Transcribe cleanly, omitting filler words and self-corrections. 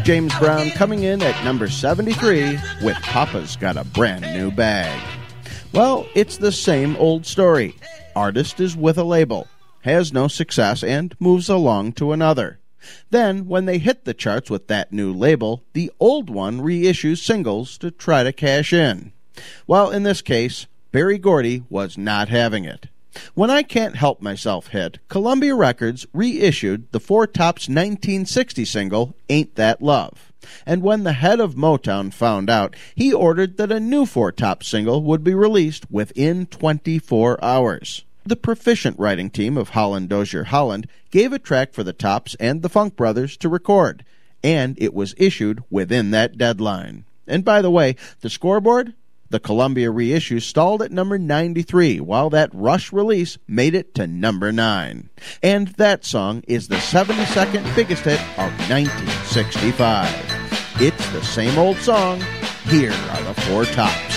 James Brown coming in at number 73 with Papa's Got a Brand New Bag. Well, it's the same old story. Artist is with a label, has no success, and moves along to another. Then, when they hit the charts with that new label, the old one reissues singles to try to cash in. Well, in this case, Berry Gordy was not having it. When I Can't Help Myself hit, Columbia Records reissued the Four Tops 1960 single, Ain't That Love. And when the head of Motown found out, he ordered that a new Four Tops single would be released within 24 hours. The proficient writing team of Holland Dozier Holland gave a track for the Tops and the Funk Brothers to record, and it was issued within that deadline. And by the way, the scoreboard? The Columbia reissue stalled at number 93, while that Rush release made it to number 9. And that song is the 72nd biggest hit of 1965. It's the same old song. Here are the Four Tops.